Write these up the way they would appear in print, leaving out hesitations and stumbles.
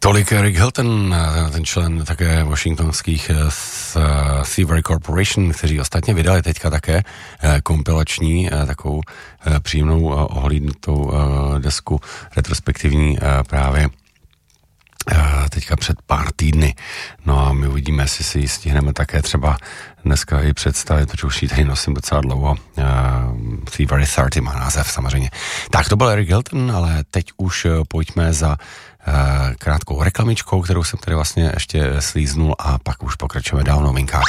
Tolik Eric Hilton, ten člen také washingtonských Thievery Corporation, kteří ostatně vydali teďka také kompilační, takovou příjemnou ohlídnutou desku retrospektivní právě teďka před pár týdny. No a my uvidíme, jestli si ji stihneme také třeba dneska i představit, protože už ji tady nosím docela dlouho. Thievery 30 má název samozřejmě. Tak to byl Eric Hilton, ale teď už pojďme za krátkou reklamičkou, kterou jsem tady vlastně ještě slíznul a pak už pokračujeme dál v novinkách.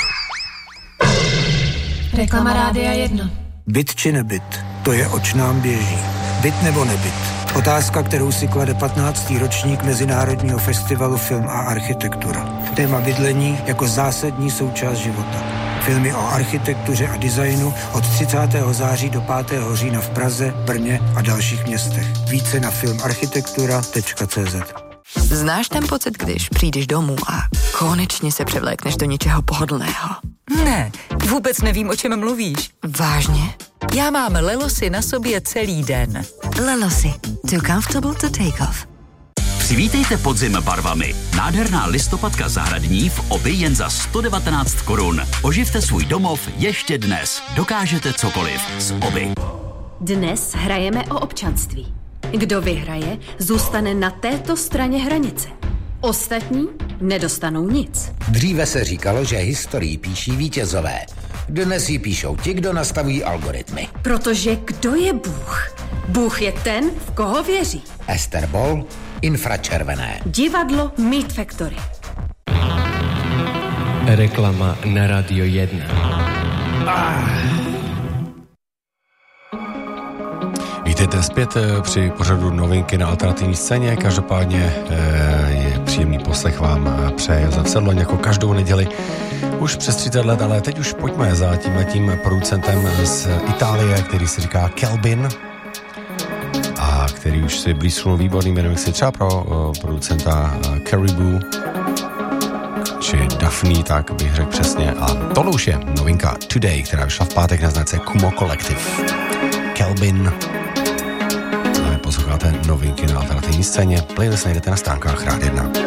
Reklama Rádia 1. Byt či nebyt, to je oč nám běží. Byt nebo nebyt? Otázka, kterou si klade 15. ročník Mezinárodního festivalu Film a architektura. Téma bydlení jako zásadní součást života. Filmy o architektuře a designu od 30. září do 5. října v Praze, Brně a dalších městech. Více na filmarchitektura.cz. Znáš ten pocit, když přijdeš domů a konečně se převlékneš do něčeho pohodlného? Ne, vůbec nevím, o čem mluvíš. Vážně? Já mám Lelosy na sobě celý den. Lelosy. Too comfortable to take off. Přivítejte podzim barvami. Nádherná listopadka zahradní v Obi jen za 119 korun. Oživte svůj domov ještě dnes. Dokážete cokoliv s Obi. Dnes hrajeme o občanství. Kdo vyhraje, zůstane na této straně hranice. Ostatní nedostanou nic. Dříve se říkalo, že historii píší vítězové. Dnes ji píšou ti, kdo nastavují algoritmy. Protože kdo je Bůh? Bůh je ten, v koho věří. Ester Boll, Infračervené. Divadlo Meat Factory. Reklama na Radio 1. Vítejte zpět při pořadu novinky na alternativní scéně. Každopádně je příjemný poslech vám přeje Josef Sedloň jako každou neděli už přes 30 let, ale teď už pojďme za tímhletím producentem z Itálie, který se říká Kelbin a který už si blízknul výborným remixy třeba pro producenta Caribou či Daphne, tak bych řekl přesně. A tohle už je novinka Today, která vyšla v pátek na značce Kumo Collective. Kelbin. Posloucháte novinky na alternativní scéně. Playlist najdete na stránkách Rádia 1.